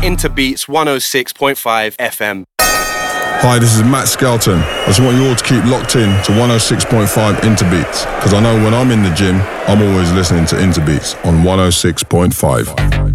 Interbeats 106.5 FM. Hi, this is Matt Skelton. I just want you all to keep locked in to 106.5 Interbeats, because I know when I'm in the gym, I'm always listening to Interbeats on 106.5.